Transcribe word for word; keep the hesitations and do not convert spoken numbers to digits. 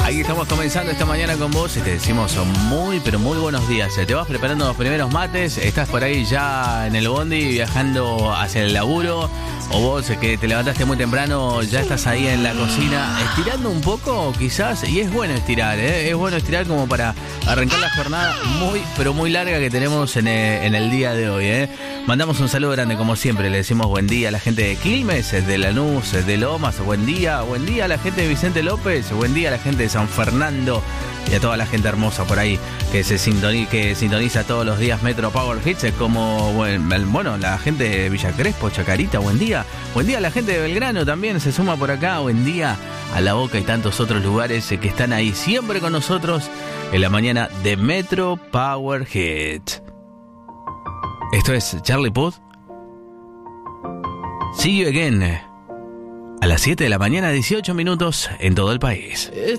Ahí estamos comenzando esta mañana con vos y te decimos muy, pero muy buenos días. Te vas preparando los primeros mates, estás por ahí ya en el bondi viajando hacia el laburo, o vos que te levantaste muy temprano ya estás ahí en la cocina estirando un poco quizás, y es bueno estirar, ¿eh? Es bueno estirar como para arrancar la jornada muy, pero muy larga que tenemos en el, en el día de hoy, ¿eh? Mandamos un saludo grande como siempre, le decimos buen día a la gente de Quilmes, de Lanús, de Lomas, buen día, buen día a la gente de Vicente López, buen día a la gente de San Fernando y a toda la gente hermosa por ahí que se sintoniza, que sintoniza todos los días Metro Power Hits, como bueno, la gente de Villa Crespo, Chacarita, buen día, buen día a la gente de Belgrano también se suma por acá, buen día a La Boca y tantos otros lugares que están ahí siempre con nosotros en la mañana de Metro Power Hits. Esto es Charlie Puth. See you again. A las siete de la mañana, dieciocho minutos en todo el país.